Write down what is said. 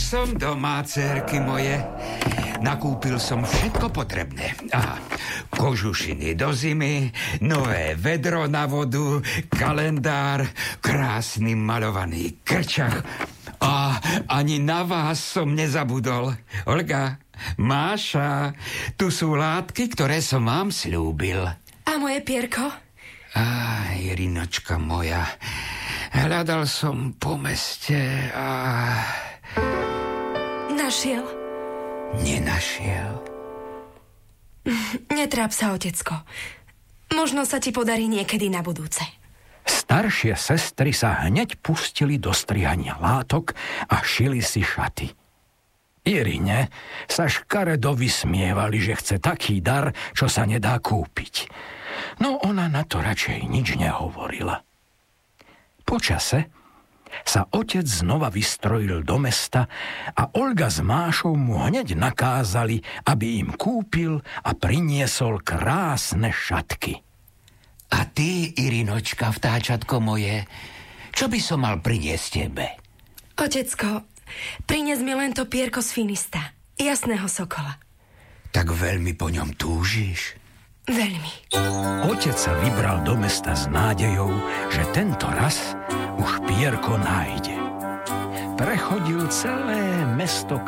som doma, dcérky moje. Nakúpil som všetko potrebné. Kožušiny do zimy, nové vedro na vodu, kalendár, krásny malovaný krčach. A ani na vás som nezabudol. Olga, Máša, tu sú látky, ktoré som vám slúbil. A moje pierko? Irinočka moja, hľadal som po meste a... Našiel? Nenašiel. Netráp sa, otecko. Možno sa ti podarí niekedy na budúce. Staršie sestry sa hneď pustili do strihania látok a šili si šaty. Irine sa škaredo vysmievali, že chce taký dar, čo sa nedá kúpiť. No ona na to radšej nič nehovorila. Po čase sa otec znova vystrojil do mesta a Olga s Mášou mu hneď nakázali, aby im kúpil a priniesol krásne šatky. A ty, Irinočka, vtáčatko moje, čo by som mal priniesť tebe? Otecko, prinies mi len to pierko z Finista, jasného sokola. Tak veľmi po ňom túžiš? Veľmi. Otec sa vybral do mesta s nádejou, že tento raz už pierko nájde. Prechodil celé mesto